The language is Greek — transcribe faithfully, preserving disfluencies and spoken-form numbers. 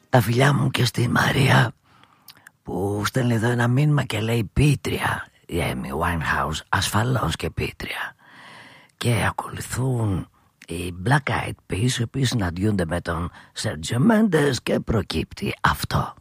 Τα φιλιά μου και στη Μαρία που στέλνει εδώ ένα μήνυμα και λέει πίτρια. Η Amy Winehouse ασφαλώς και πίτρια. Και ακολουθούν οι Black Eyed Peas, οι οποίοι συναντιούνται με τον Sergio Mendes και προκύπτει αυτό.